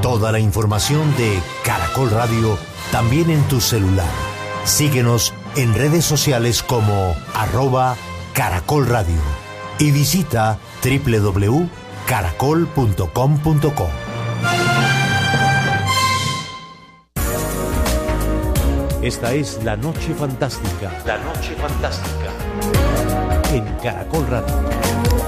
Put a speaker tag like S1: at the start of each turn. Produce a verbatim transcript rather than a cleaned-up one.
S1: Toda la información de Caracol Radio también en tu celular. Síguenos en redes sociales como arroba Caracol Radio y visita doble u doble u doble u punto caracol punto com punto co. Esta es La Noche Fantástica. La Noche Fantástica. En Caracol Radio.